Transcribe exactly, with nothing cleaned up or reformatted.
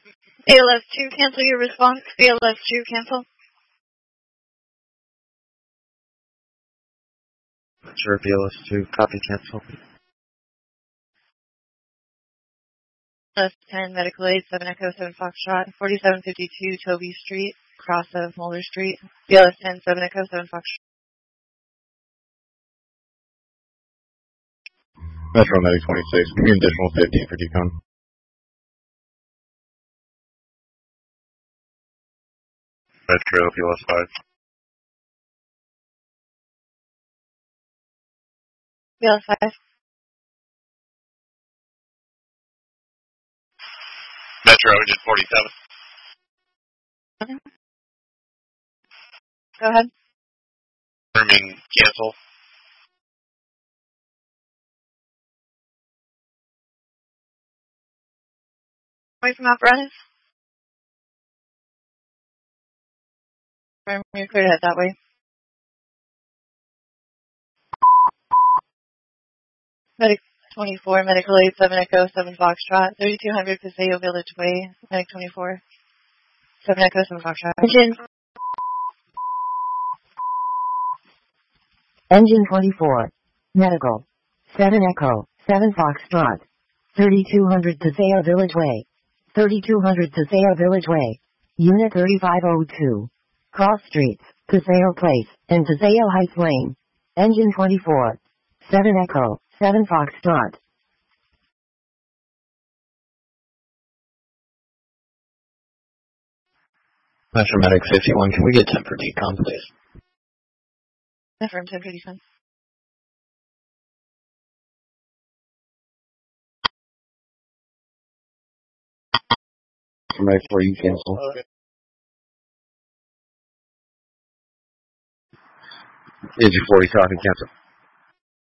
A L S two, cancel your response. A L S two, cancel. Sure, B L S two, copy, cancel. A L S ten, medical aid, seven Echo, seven Foxtrot, forty-seven fifty-two Toby Street, cross of Mulder Street. B L S ten, seven Echo, seven Foxtrot. Metro Medic twenty-six, give me an additional fifty for decon. Metro, P L S five. B L S five. Metro, engine forty-seven. Go ahead. Confirming cancel. Away from apparatus. You're clear to head that way. Medic twenty-four, medical aid, seven Echo, seven Foxtrot, thirty-two hundred Paseo Village Way, Medic twenty-four, seven Echo, seven Foxtrot. Engine. Engine twenty-four, medical, seven Echo, seven Foxtrot, thirty-two hundred Paseo Village Way, thirty-two hundred Paseo Village Way, Unit thirty-five oh two, Cross Streets, Paseo Place, and Paseo Heights Lane. Engine twenty-four, seven Echo, seven Foxtrot. Metro Medic fifty-one, can we get ten for decon, please? Affirm, ten for decon. Medic four, you cancel. Okay. Engine forty, copy, cancel.